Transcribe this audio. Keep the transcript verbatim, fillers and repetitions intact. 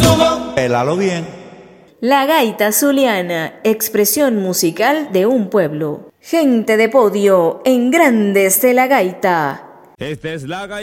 Pélalo bien. La gaita zuliana, expresión musical de un pueblo. Gente de podio en Grandes de la Gaita. Esta es la gaita.